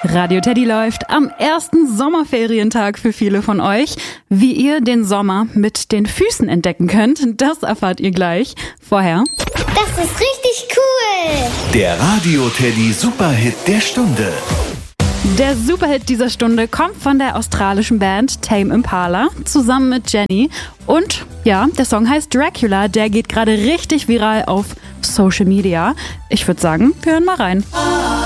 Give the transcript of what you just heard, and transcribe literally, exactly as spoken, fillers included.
Radio Teddy läuft am ersten Sommerferientag für viele von euch. Wie ihr den Sommer mit den Füßen entdecken könnt, das erfahrt ihr gleich. Vorher: Das ist richtig cool! Der Radio Teddy Superhit der Stunde. Der Superhit dieser Stunde kommt von der australischen Band Tame Impala zusammen mit Jenny. Und ja, der Song heißt Dracula. Der geht gerade richtig viral auf Social Media. Ich würde sagen, wir hören mal rein.